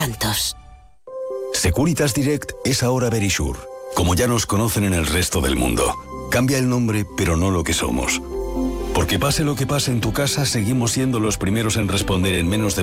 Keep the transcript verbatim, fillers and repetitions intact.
Tantos. Securitas Direct es ahora Verisure, como ya nos conocen en el resto del mundo. Cambia el nombre, pero no lo que somos. Porque pase lo que pase en tu casa, seguimos siendo los primeros en responder en menos de